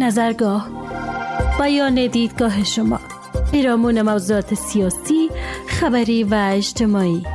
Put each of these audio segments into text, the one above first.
نظرگاه، بیان دیدگاه شما، پیرامون موضوعات سیاسی، خبری و اجتماعی.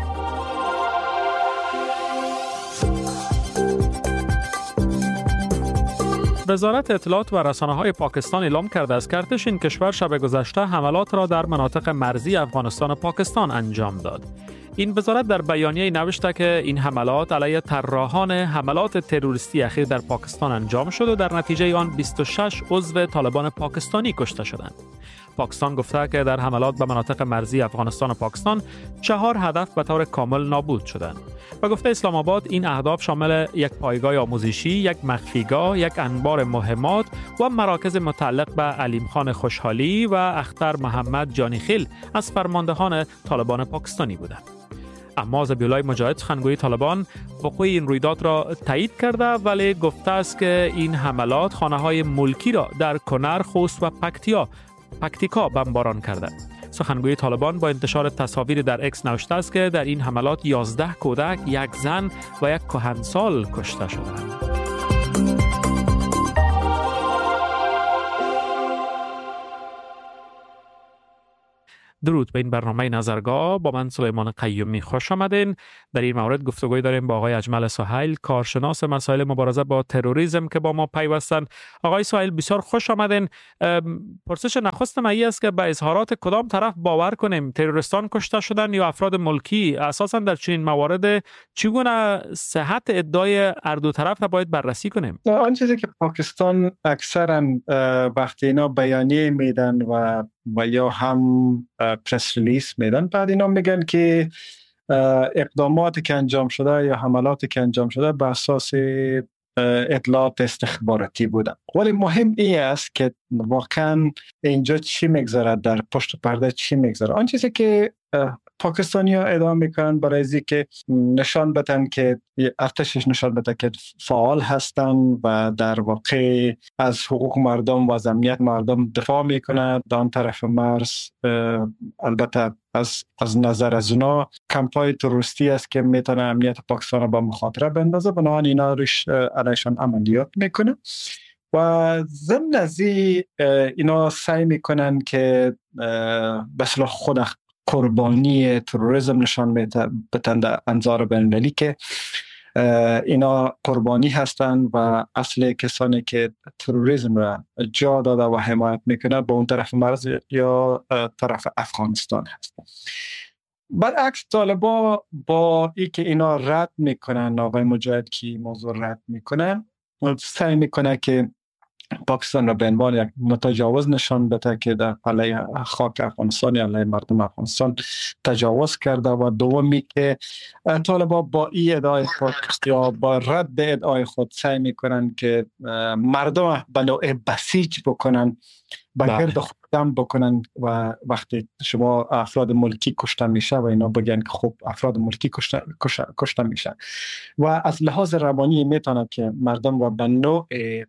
وزارت اطلاعات و رسانه‌های پاکستان اعلام کرده است که ارتش این کشور شب گذشته حملات را در مناطق مرزی افغانستان و پاکستان انجام داد. این وزارت در بیانیه نوشته که این حملات علیه طراحان حملات تروریستی اخیر در پاکستان انجام شد و در نتیجه آن 26 عضو طالبان پاکستانی کشته شدند. پاکستان گفته که در حملات به مناطق مرزی افغانستان و پاکستان 4 هدف به طور کامل نابود شدند. و گفته اسلام آباد این اهداف شامل یک پایگاه آموزشی، یک مخفیگاه، یک انبار مهمات و مراکز متعلق به علیم خان خوشحالی و اختر محمد جانیخیل از فرماندهان طالبان پاکستانی بودند. اما ذبیح‌الله مجاهد سخنگوی طالبان وقوع این رویداد را تایید کرده، ولی گفته است که این حملات خانه‌های ملکی را در کنر، خوست و پکتیکا بمباران کرده. سخنگوی طالبان با انتشار تصاویر در اکس نوشته است که در این حملات 11 کودک، یک زن و یک کهنسال کشته شدند. درود به این برنامه نظرگاه. با من سلیمان قیومی خوش آمدین. در این مورد گفتگوی داریم با آقای اجمل سهیل، کارشناس مسائل مبارزه با تروریسم که با ما پیوستن. آقای سهیل بسیار خوش آمدین. پرسش نخست من است که به اظهارات کدام طرف باور کنیم؟ تروریستان کشته شدن یا افراد ملکی؟ اساسا در چنین موارد چگونه صحت ادعای هر دو طرف را باید بررسی کنیم؟ آن چیزی که پاکستان اکثرا وقتی اینا بیانیه میدن و یا هم پرس ریلیز میدن، بعد اینا میگن که اقداماتی که انجام شده یا حملاتی که انجام شده بر اساس اطلاعات استخباراتی بودن. ولی مهم این است که واقعا اینجا چی میگذره، در پشت پرده چی میگذره. آن چیزی که پاکستانی ها ادعا میکنن برای ازی که نشان بدن که ارتشش نشان بده که فعال هستن و در واقع از حقوق مردم و از امنیت مردم دفاع میکنن. در طرف مرز البته از نظر از اونا کمپای تروریستی است که میتونه امنیت پاکستان را به مخاطره بندازه، بنابراین اینا روش علیشان عملیات میکنه و ضمن از اینا سعی میکنن که به اصطلاح خود قربانی تروریسم نشان بدن در انظار بین‌المللی که اینا قربانی هستند و اصل کسانی که تروریسم را جا داده و حمایت میکنه به اون طرف مرز یا طرف افغانستان هستند. برعکس طالبا با ای که اینا رد میکنن، آقای مجاهد که موضوع رد میکنن، سعی میکنه که پاکستان را به عنوان یک متجاوز نشان بده که در علیه خاک افغانستان یا علیه مردم افغانستان تجاوز کرده و دومی که طالبان با این ادعای خود یا با رد ادعای خود سعی میکنن که مردم به نوع بسیج بکنن، به گرد خودم بکنن و وقتی شما افراد ملکی کشته میشه و اینا بگن که خب افراد ملکی کشته میشن و از لحاظ روانی میتونه که مردم و به نوع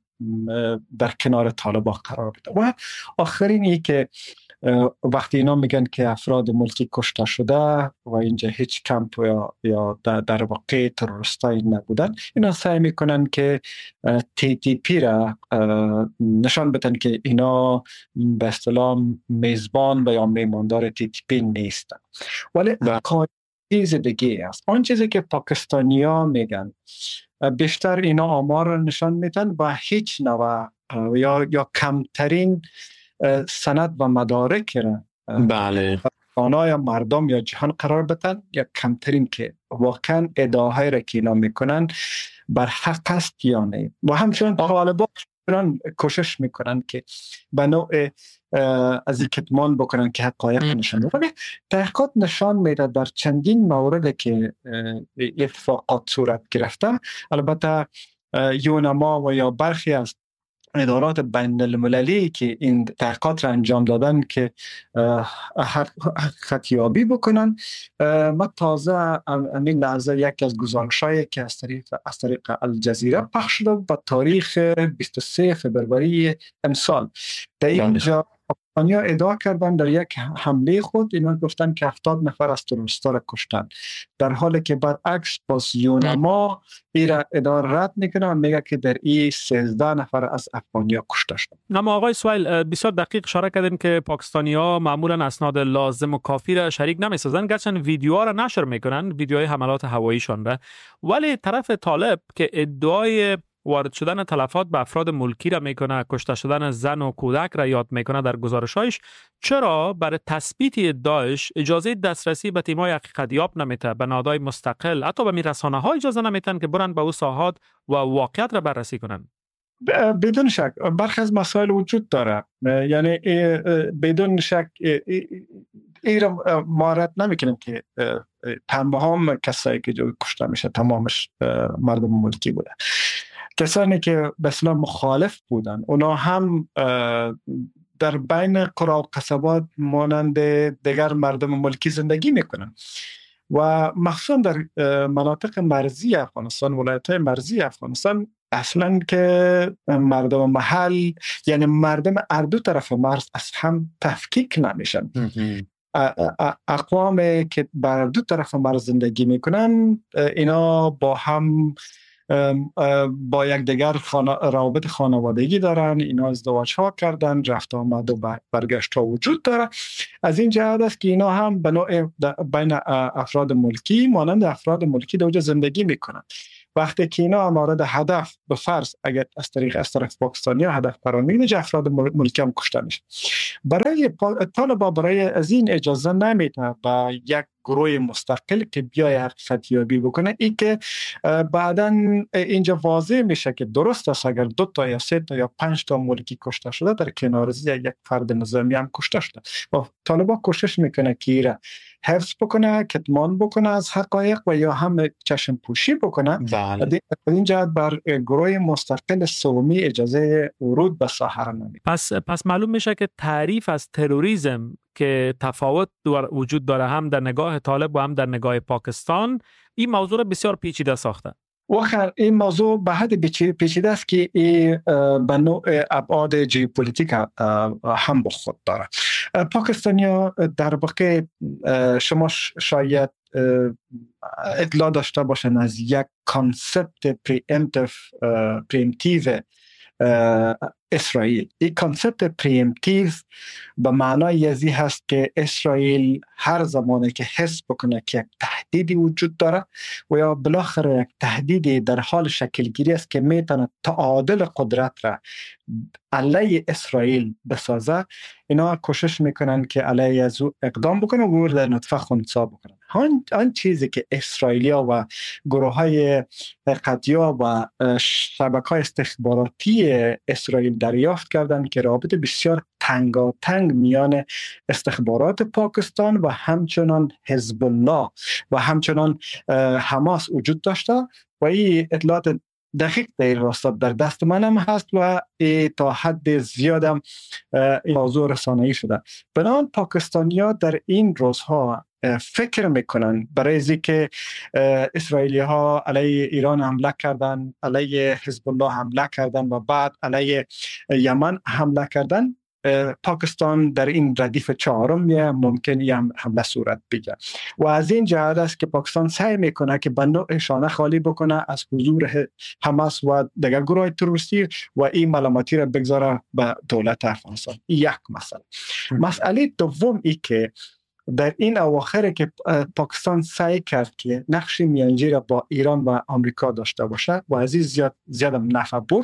در کنار طالبان قرار بده. و آخرین ای که وقتی اینا میگن که افراد ملکی کشته شده و اینجا هیچ کمپ یا در واقع تروریستایی نبودن، اینا سعی میکنن که TTP را نشان بدن که اینا به اصطلاح میزبان و یا میماندار TTP نیستن. ولی چیز دیگه است. آن چیزی که پاکستانیا میگن بیشتر اینا آمار را نشان میدن و هیچ نوع یا کمترین سند و مدارک را بله آنها مردم یا جهان قرار بدن یا کمترین که واقعا ادعاهای را که اینا میکنن بر حق است یا نه. و همچنان طالبان کوشش میکنن که به نوع از این کتمان بکنن که حقایق نشان بدن. ولی تحقیقات نشان میده در چندین مورد که اتفاقات صورت گرفته، البته یونما و یا برخی از ادارات بین المللی که این تحقیقات را انجام دادن که حقیقت یابی بکنن، ما تازه همین لحظه یک از گزارش‌هایی که از طریق الجزیره پخش شده با تاریخ 23 فبروری امسال در اینجا آنیا ادعا کردن در یک حمله خود اینا گفتن که 70 نفر از تروریستا را کشتن، در حالی که برعکس باز یونما ایرا ادعا رد میکنه و میگه که در این 13 نفر از افغانیا کشته شدن. اما آقای سویل بسیار دقیق اشاره کردین که پاکستانی‌ها معمولا اسناد لازم و کافی را شریک نمی‌سازن، گرچه ویدیوها را نشر میکنن، ویدیوهای حملات هواییشان را، ولی طرف طالب که ادعای وارد شدن تلفات به افراد ملکی را میکنه، کشته شدن زن و کودک را یاد میکنه در گزارش‌هایش، چرا برای تثبیت ادعایش اجازه دسترسی به تیم‌های حقیقت‌یاب نمیده، به نهادهای مستقل، حتی به رسانه‌ها اجازه نمیدن که برن به او ساحات و واقعیت را بررسی کنن؟ بدون شک برخی از مسائل وجود داره، یعنی بدون شک این را ما رد نمیکنیم که تمام کسایی که کشته میشه تمامش مردم ملکی بوده. کسانی که به اصطلاح مخالف بودن اونا هم در بین قرى و قصبات مانند دیگر مردم ملکی زندگی میکنن و مخصوصا در مناطق مرزی افغانستان، ولایت‌های مرزی افغانستان، اصلا که مردم محل یعنی مردم هر دو طرف مرز از هم تفکیک نمیشن. اقوامی که بر دو طرف مرز زندگی میکنن اینا با هم با یک دیگر روابط خانوادگی دارن، اینا ازدواج ها کردن، رفت آمد و برگشت ها وجود داره. از این جهت است که اینا هم به نوع بین افراد ملکی مانند افراد ملکی در اونجا زندگی میکنن. وقتی که اینا مورد هدف به فرض اگر از طرف پاکستانی ها هدف قرار میگیره، افراد ملکی هم کشته میشه. برای طالبان برای از این اجازه نمیده با یک گروه مستقل که بیای حقیقتیابی بکنه، این که بعداً اینجا واضح میشه که درست است اگر 2 تا یا 3 تا یا 5 تا ملکی کشته شده، در کنارزی یک فرد نظامی هم کشته شده. و طالبان کوشش میکنه که ایره حفظ بکنه، کتمان بکنه از حقایق و یا هم چشم پوشی بکنه. در این جهت بر گروه مستقل سومی اجازه ورود به ساحه نمیده. پس معلوم میشه که تعریف از تروریسم که تفاوت وجود داره هم در نگاه طالب و هم در نگاه پاکستان، این موضوع بسیار پیچیده ساخته. این موضوع به حد پیچیده است که به نوع ابعاد ژئوپلیتیک هم به خود داره. پاکستانیا در واقع شما شاید اطلاع داشته باشن از یک کانسپت پریمتیو اسرائیل. این کانسپت پریمتیو به معنای ازی هست که اسرائیل هر زمانی که حس بکنه که یک تهدیدی وجود داره و یا بالاخره یک تهدیدی در حال شکل گیری است که میتونه تعادل قدرت را علیه اسرائیل بسازه، اینا کوشش میکنن که علیه از او اقدام بکنه و در نطفه خنثی بکنن. آن چیزی که اسرائیلیا و گروه های قضیه و شبکه‌های استخباراتی اسرائیل دریافت کردن که رابطه بسیار تنگاتنگ میان استخبارات پاکستان و همچنان حزب الله و همچنان حماس وجود داشته و این اطلاعات دقیق در راستا در دست من هم هست و تا حد زیادم این موضوع رسانه‌ای شده. بنابراین پاکستانی‌ها در این روزها فکر میکنن برای از که اسرائیلی ها علیه ایران حمله کردن، علیه حزب الله حمله کردن و بعد علیه یمن حمله کردن، پاکستان در این ردیف چهارم ممکن هم حمله صورت بگیره و از این جهت است که پاکستان سعی میکنه که به نوع شانه خالی بکنه از حضور حماس و دیگر گروه تروریستی و این ملامتی را بگذاره به دولت افغانستان. یک مسئله دوم ای که در این اواخر که پاکستان سعی کرد که نقش میانجی را با ایران و آمریکا داشته باشه و از این زیادم نفع برد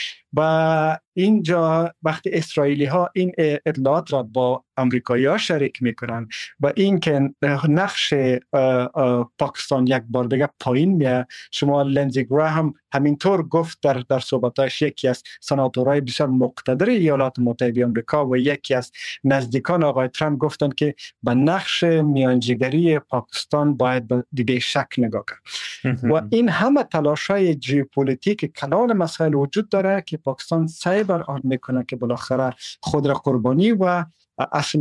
و اینجا وقتی اسرائیلی ها این اطلاعات را با امریکایی ها شریک میکنن و این که نقش پاکستان یک بار دیگه پایین میاد. شما لندزی گراهم همینطور گفت در صحبتاش، یکی از سناتورهای بسیار مقتدر ایالات متحده آمریکا و یکی از نزدیکان آقای ترامپ گفتن که به نقش میانجیگری پاکستان باید به شک نگاه کرد و این همه تلاش‌های ژئوپلیتیک کلان مسائل وجود داره که پاکستان سعی بر آن میکنه که بالاخره خود را قربانی و اصل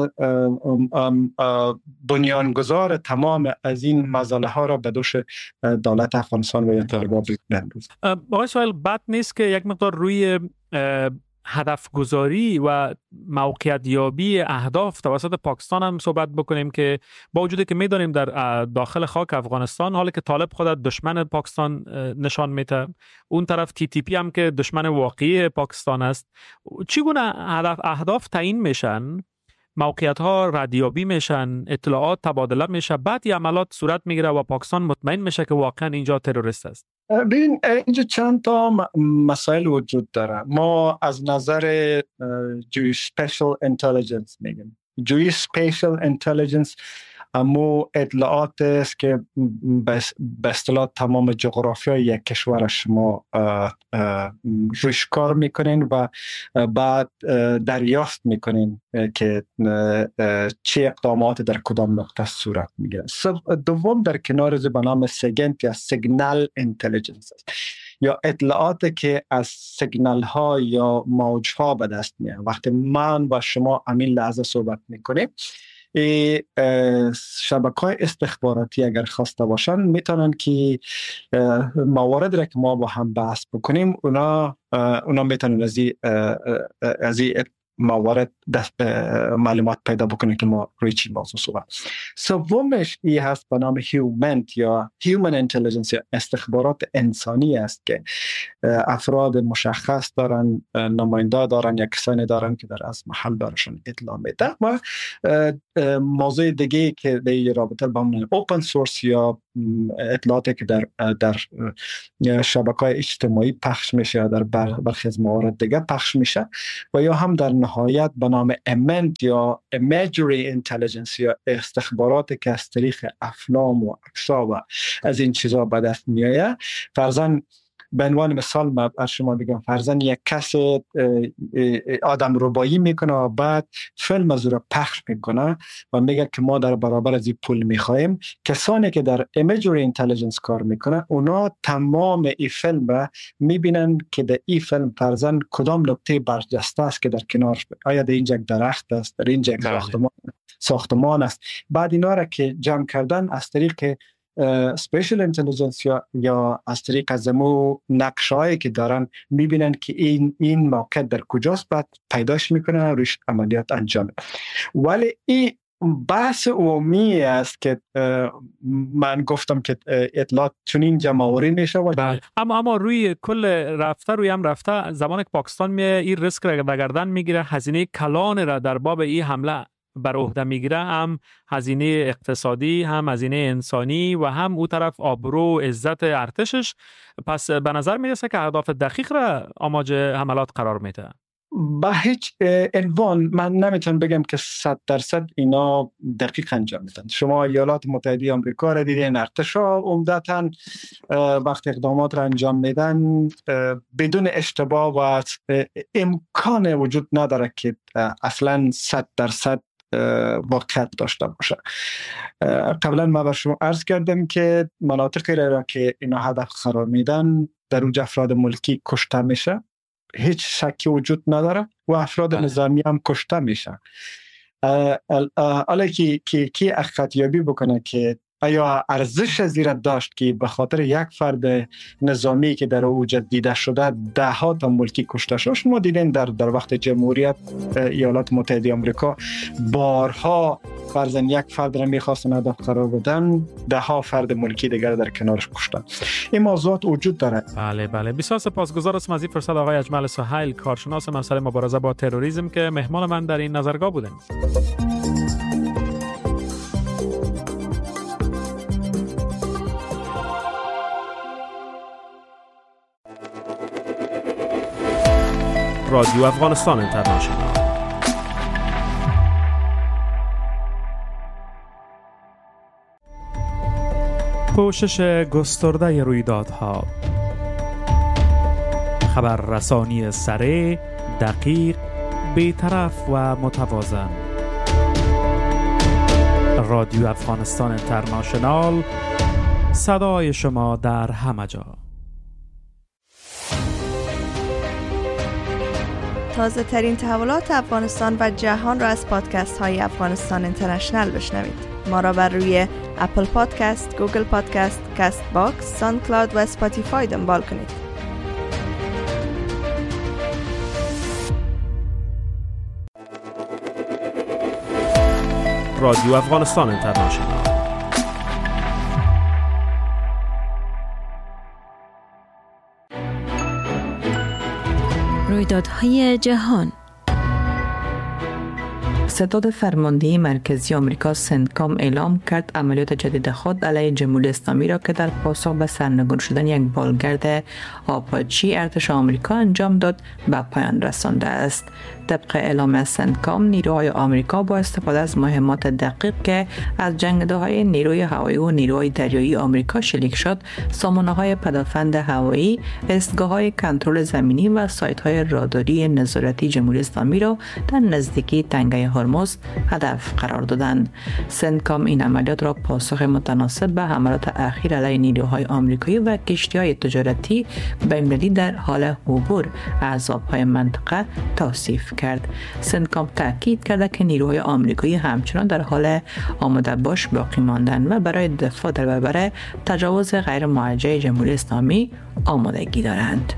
بنیانگذار تمام از این مسئله ها را به دوش دولت افغانستان و طالبان بندازه. آقای سویل، بد نیست که یک مقدار روی هدف گذاری و موقعیت یابی اهداف توسط پاکستان هم صحبت بکنیم که با وجودی که می‌دانیم در داخل خاک افغانستان حالی که طالب خودت دشمن پاکستان نشان میده، اون طرف TTP هم که دشمن واقعی پاکستان است، چگونه اهداف تعیین میشن، موقعیت ها ردیابی میشن، اطلاعات تبادله میشه، بعد یه عملات صورت میگیره و پاکستان مطمئن میشه که واقعا اینجا تروریست است؟ ببین اینجا چند تا مسائل وجود داره. ما از نظر Geospatial Intelligence میگیم. Geospatial Intelligence امو اطلاعات است که به اصطلاح تمام جغرافیای یک کشور شما روش کار میکنین و بعد دریافت میکنین که چه اقدامات در کدام نقطه صورت میگیره. دوم در کنار به نام سگنت یا سیگنال اینتلیجنس است، یا اطلاعاتی که از سیگنال ها یا موج ها به دست میاد. وقتی من و شما همین لحظه صحبت میکنیم، شبکه‌های استخباراتی اگر خواسته باشن میتونن که موارد را که ما با هم بحث بکنیم اونا میتونن از این موارد معلومات پیدا بکنیم که ما روی چی موضوع صحبت. سومش این هست به نام هیومن اینتلیجنس یا استخبارات انسانی است که افراد مشخص دارن، نماینده دارن یا کسانی دارن که در از محل برشون اطلاع میده. و موضوع دیگه که در رابطه با اوپن سورس یا اطلاعاتی که در شبکه‌های اجتماعی پخش میشه یا در برخی از موارد دیگه پخش میشه، و یا هم در نهایت به نام امنت یا ایمیجری اینتلیجنس یا استخباراتی که از طریق افلام و عکس‌ها و از این چیزا به دست میآید. فرضاً به عنوان مثال من از شما بگم، فرضاً یک کس آدم ربایی میکنه و بعد فیلم از رو پخش میکنه و میگه که ما در برابر از این پول میخوایم. کسانی که در ایمیجری اینتلیجنس کار میکنه اونا تمام این فیلم میبینن که در این فیلم فرضاً کدام نقطه برجسته است که در کنارش، آیا در اینجا درخت است، در اینجا ساختمان است. بعد اینا را که جمع کردن از طریق سپیشل اینتلیجنس یا از طریق از امو نقشه‌ای که دارن میبینن که این موقع در کجاست، بعد پیداش میکنن و روش عملیات انجام میدن. ولی این بحث عمومی است که من گفتم که اطلاعات چنین جمع‌آوری میشه و اما روی کل رفته زمان که پاکستان این ریسک را در گردن میگیره، هزینه کلان را در باب این حمله بر عهده میگیره، هم هزینه اقتصادی، هم هزینه انسانی و هم او طرف آبرو عزت ارتشش. پس به نظر میرسه که اهداف دقیق را آماج حملات قرار میده. با هیچ عنوان من نمیتونم بگم که 100% اینا دقیق انجام میدن. شما ایالات متحده آمریکا را دیدین، ارتشا عمدتاً وقت اقدامات را انجام میدن بدون اشتباه و امکان وجود نداره که اصلاً 100% واقعیت داشته باشه. قبلا ما به شما عرض کردم که مناطقی را که اینا هدف قرار میدن در اونجا افراد ملکی کشته میشه، هیچ شکی وجود نداره، و افراد نظامی هم کشته میشه. حالا کی اخطیابی بکنه که آیا ارزش زیر داشت که به خاطر یک فرد نظامی که در اوج دیده شده 10 تا ملکی کشته شد؟ شما دیدین در وقت جمهوریت ایالات متحده آمریکا بارها فرضاً یک فرد را می‌خواستن هدف قرار بدن، 10 فرد ملکی دیگر در کنارش کشتن. این موضوعات وجود داره. بله بسیار سپاسگزار هستم از این فرصت آقای اجمل سهیل، کارشناس مسئله مبارزه با تروریسم که مهمان من در این نظرگاه بودن. رادیو افغانستان اینترنشنال. پوشش گسترده رویدادها، خبررسانی سریع، دقیق، بی‌طرف و متوازن. رادیو افغانستان اینترنشنال، صدای شما در همه جا. تازه ترین تحولات افغانستان و جهان را از پادکست های افغانستان اینترنشنال بشنوید. ما را بر روی اپل پادکست، گوگل پادکست، کست باکس، ساوند کلاود و اسپاتیفای دنبال کنید. رادیو افغانستان اینترنشنال. رویدادهای جهان. ستاد فرماندهی مرکزی آمریکا سنتکام اعلام کرد عملیات جدید خود علیه جمهوری اسلامی را که در پاسخ به سرنگون شدن یک بالگرد آپاچی ارتش آمریکا انجام داد به پایان رسانده است. طبق اعلام سنتکام نیروهای آمریکا با استفاده از مهمات دقیق که از جنگنده‌های نیروی هوایی و نیروهای دریایی آمریکا شلیک شد، سامانه‌های پدافند هوایی، ایستگاه‌های کنترل زمینی و سایت‌های راداری نظارتی جمهوری اسلامی را در نزدیکی تنگه هرمز هدف قرار دادند. سنتکام این عملیات را پاسخ متناسب به حملات اخیر علیه نیروهای آمریکایی و کشتی‌های تجارتی بین‌المللی در حال عبور از آب‌های منطقه توصیف کرد. سنتکام تاکید کرده که نیروهای آمریکایی همچنان در حال آماده باش باقی ماندن و برای دفاع در برابر تجاوز غیر موجه جمهوری اسلامی آمادگی دارند.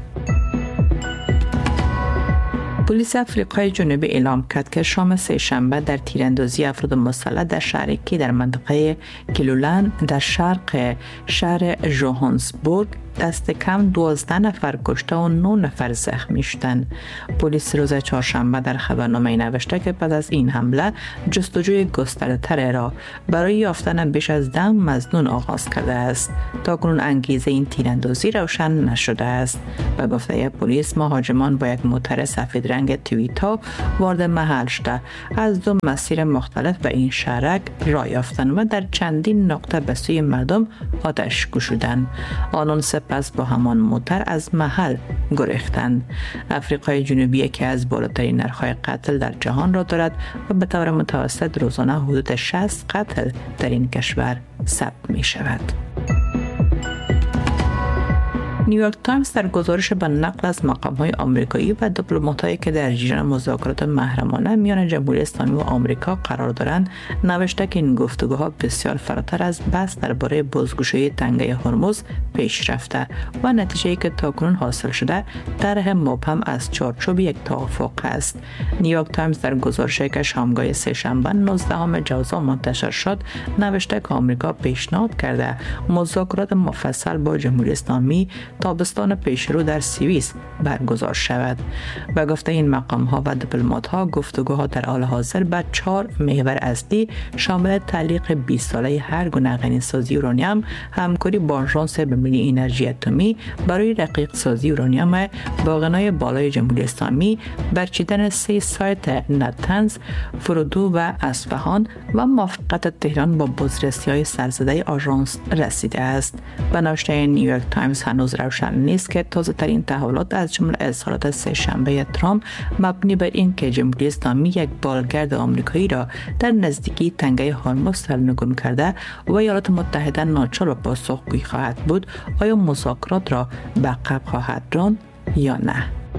پلیس آفریقای جنوبی اعلام کرد که شام سه‌شنبه در تیراندازی افراد مسلح در شهر کی در منطقه کلولن در شرق شهر جوهانسبورگ دست کم 12 نفر کشته و 9 نفر زخمی شدند. پلیس روز چهارشنبه در خبرنامه نوشته که بعد از این حمله جستجوی گسترده‌تر را برای یافتن بیش از 10 مظنون آغاز کرده است. تاکنون انگیزه این تیراندازی روشن نشده است. به گفته پلیس مهاجمان با یک موتر سفید رنگ تویوتا وارد محل شده از 2 مسیر مختلف به این شهرک راه یافتند و در چندین نقطه به سوی مردم آتش گشودند. آنان پس با همان موتر از محل گریختند. آفریقای جنوبی که از بالاترین نرخ‌های قتل در جهان را دارد و به طور متوسط روزانه حدود 60 قتل در این کشور ثبت می شود. نیویورک تایمز در گزارش به نقل از مقام‌های آمریکایی و دیپلمات‌هایی که در جریان مذاکرات محرمانه میان جمهوری اسلامی و آمریکا قرار دارند نوشته که این گفتگوها بسیار فراتر از بحث درباره بازگشایی تنگه هرمز پیش رفته و نتیجه‌ای که تاکنون حاصل شده طرح مبهم از چارچوب یک توافق است. نیویورک تایمز در گزارشی که شامگاه سه‌شنبه 19 جوزا منتشر شد نوشته که آمریکا پیشنهاد کرده مذاکرات مفصل با جمهوری اسلامی تابستان پیشرو در سوئیس برگزار شود. به گفته این مقام‌ها و دیپلمات‌ها گفتگوها در حال حاضر به 4 محور اصلی شامل تعلیق 20 ساله هر گونه غنی‌سازی اورانیوم، همکاری با آژانس ملی انرژی اتمی برای رقیق سازی اورانیوم با غنای بالای جمهوری اسلامی، برچیدن 3 سایت نتنز، فرودو و اصفهان و موافقت تهران با بازرسی‌های سرزده آژانس رسیده است. به نوشته نیویورک تایمز هنوز روشن نیست که تازه ترین تحولات از جمله اظهارات سه‌شنبه ترامپ مبنی بر این که جمهوری اسلامی یک بالگرد آمریکایی را در نزدیکی تنگه هرمز سرنگون کرده و ایالات متحده ناچار به پاسخگویی خواهد بود، آیا مذاکرات را به عقب خواهد راند یا نه.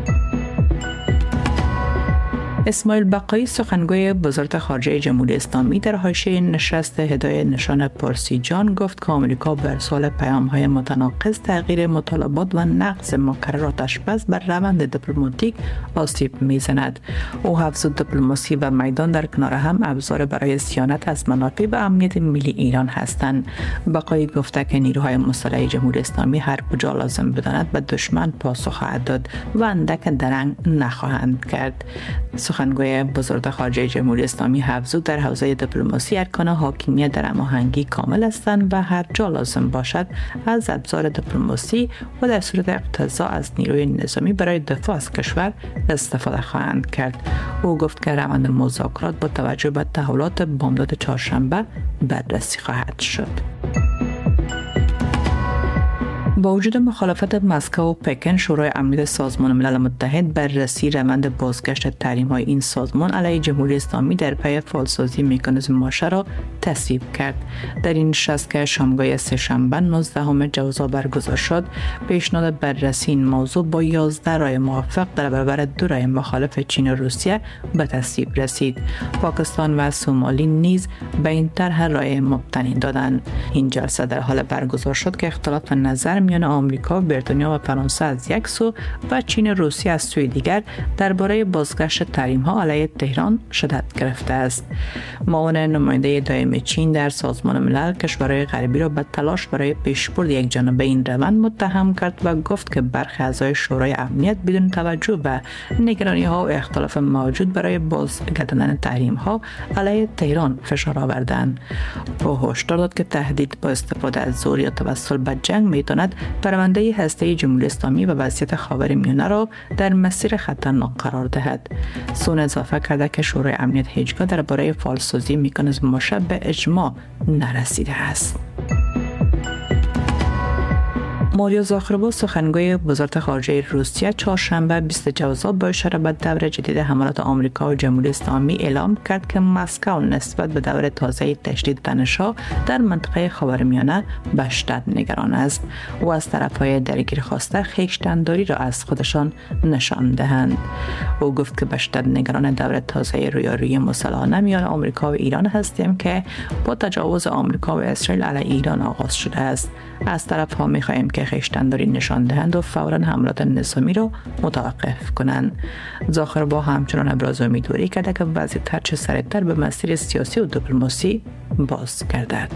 اسماعیل بقایی سخنگوی وزارت خارجه جمهوری اسلامی در حاشیه نشست هدایت نشان پرسیجان گفت که آمریکا به ارسال پیام‌های متناقض، تغییر مطالبات و نقض مکرر آتش‌بس بر روند دیپلماتیک آسیب می‌زند. او افزود دیپلماسی و میدان در کنار هم ابزار برای صیانت از منافع و امنیت ملی ایران هستند. بقایی گفته که نیروهای مسلح جمهوری اسلامی هر کجا لازم بداند به دشمن پاسخ خواهد داد و اندک درنگ نخواهند کرد. سخنگوی وزارت خارجه جمهوری اسلامی افزود در حوزه دیپلماسی ارکان حاکمیت در هماهنگی کامل هستند و هر جا لازم باشد از ابزار دیپلماسی و در صورت اقتضا از نیروی نظامی برای دفاع از کشور استفاده خواهند کرد. او گفت که روند مذاکرات با توجه به تحولات بامداد چهارشنبه بررسی خواهد شد. با وجود مخالفت مسکو و پکن، شورای امنیت سازمان ملل متحد بررسی روند بازگشت تحریم‌های این سازمان علیه جمهوری اسلامی در پی فعالسازی مکانیزم ماشه را تصویب کرد. در این نشست که شامگاه سه‌شنبه 19 جوزا برگزار شد، پیشنهاد بررسی این موضوع با 11 رای موافق در برابر 2 رای مخالف چین و روسیه به تصویب رسید. پاکستان و سومالی نیز به این طرح رای مبتنی دادند. این جلسه در حال برگزار شد که اختلاف نظر میان آمریکا، بریتانیا و فرانسه از یک سو و چین و روسیه از سوی دیگر درباره بازگشت تحریم‌ها علیه تهران شدت گرفته است. معاون نماینده دائم چین در سازمان ملل کشورهای غربی را به تلاش برای پیشبرد یک جانبه این روند متهم کرد و گفت که برخی اعضای شورای امنیت بدون توجه به نگرانی‌ها و اختلاف موجود برای بازگرداندن تحریم‌ها علیه تهران فشار آوردند. او هشدار داد که تهدید با استفاده از زور یا توسل به جنگ میتواند پرونده هسته‌ای جمهوری اسلامی و وضعیت خاورمیانه را در مسیر خطرناک قرار دهد. سون اضافه کرده که شورای امنیت هیچگاه درباره فعالسازی مکانیزم مشابه به اجماع نرسیده است. ماریا زاخرووا سخنگوی وزارت خارجه روسیه چهارشنبه 20 جوزا با اشاره به دور جدید حملات آمریکا و جمهوری اسلامی اعلام کرد که مسکو نسبت به دور تازه تشدید تنش‌ها در منطقه خاورمیانه به شدت نگران است و از طرف‌های درگیر خواسته خویشتن‌داری را از خودشان نشان دهند. او گفت که به شدت نگران دور تازه رویارویی مسلحانه میان آمریکا و ایران هستیم که با تجاوز آمریکا و اسرائیل علیه ایران آغاز شده است. از طرف‌ها می‌خواهیم که خویشتن‌داری نشان دهند و فوراً حملات نظامی را متوقف کنند. زاخرووا همچنان ابراز امیدواری کرده که وضعیت هرچه سریعتر به مسیر سیاسی و دیپلماسی باز گردد.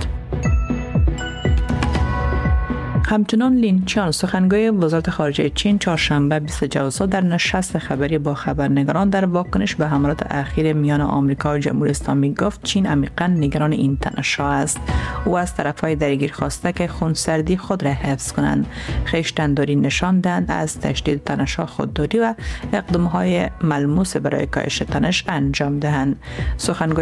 همچنان لین چیان سخنگوی وزارت خارجه چین چهارشنبه 20 جوزا در نشست خبری با خبرنگاران در واکنش به حملات اخیر میان آمریکا و جمهوری اسلامی گفت چین عمیقاً نگران این تنش‌ها است. او از طرف‌های درگیر خواسته که خونسردی خود را حفظ کنند، خویشتن‌داری نشان دهند، از تشدید تنش‌ها خودداری و اقدام‌های ملموس برای کاهش تنش انجام دهند. سخنگوی